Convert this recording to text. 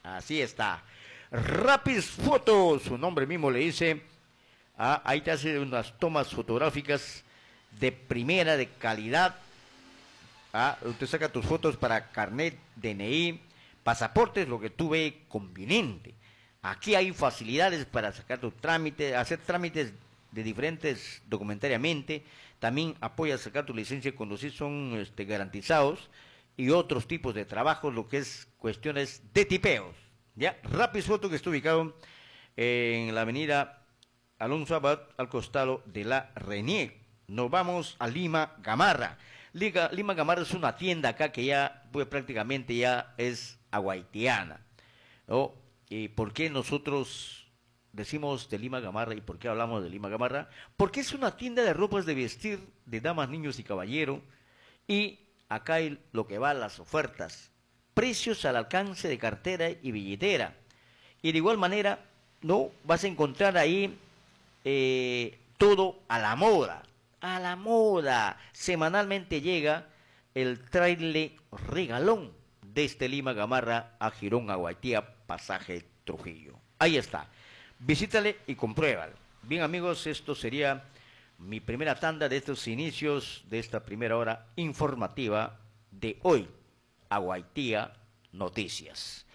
Así está. Rapis Fotos, su nombre mismo le dice. Ahí te hace unas tomas fotográficas de primera, de calidad. Usted saca tus fotos para carnet, DNI, pasaportes, lo que tú ve conveniente. Aquí hay facilidades para sacar tu trámite, hacer trámites de diferentes documentariamente. También apoya a sacar tu licencia de conducir, son garantizados. Y otros tipos de trabajos, lo que es cuestiones de tipeos. Ya, Rapis Foto, que está ubicado en la avenida Alonso Abad, al costado de la Renier. Nos vamos a Lima Gamarra. Lima Gamarra es una tienda acá que ya, pues prácticamente ya es aguaitiana, ¿no? ¿Y por qué nosotros decimos de Lima Gamarra y por qué hablamos de Lima Gamarra? Porque es una tienda de ropas de vestir de damas, niños y caballero. Y acá hay lo que va a las ofertas. Precios al alcance de cartera y billetera. Y de igual manera, no vas a encontrar ahí todo a la moda. A la moda. Semanalmente llega el trailer regalón desde Lima Gamarra a Girón, Aguaitía, pasaje Trujillo. Ahí está. Visítale y compruébalo. Bien, amigos, esto sería mi primera tanda de estos inicios de esta primera hora informativa de hoy. Aguaitía Noticias.